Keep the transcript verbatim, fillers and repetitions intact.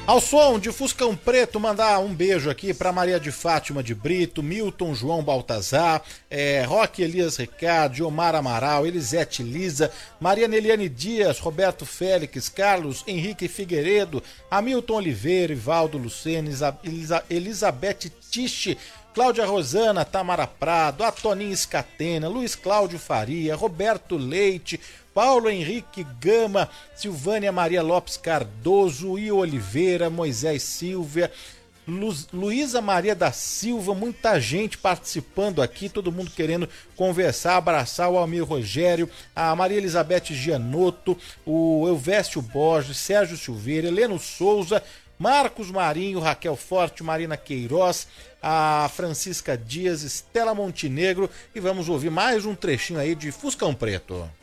Ao som de Fuscão Preto, mandar um beijo aqui para Maria de Fátima de Brito, Milton João Baltazar, é, Roque Elias Ricardo, Omar Amaral, Elisete Lisa, Maria Neliane Dias, Roberto Félix, Carlos Henrique Figueiredo, Hamilton Oliveira, Ivaldo Lucena, Elisa, Elizabeth Tiche, Cláudia Rosana, Tamara Prado, Atoninho Escatena, Luiz Cláudio Faria, Roberto Leite, Paulo Henrique Gama, Silvânia Maria Lopes Cardoso, I Oliveira, Moisés Silva, Lu, Luísa Maria da Silva, muita gente participando aqui, todo mundo querendo conversar, abraçar o Almir Rogério, a Maria Elizabeth Gianotto, o Elvésio Borges, Sérgio Silveira, Heleno Souza, Marcos Marinho, Raquel Forte, Marina Queiroz, a Francisca Dias, Estela Montenegro, e vamos ouvir mais um trechinho aí de Fuscão Preto.